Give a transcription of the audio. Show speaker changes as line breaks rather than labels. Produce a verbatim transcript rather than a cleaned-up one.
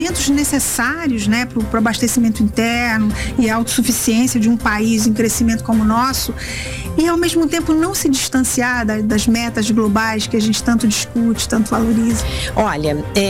necessários, né, para o abastecimento interno e a autossuficiência de um país em crescimento como o nosso, e ao mesmo tempo não se distanciar da, das metas globais que a gente tanto discute, tanto valoriza.
Olha, é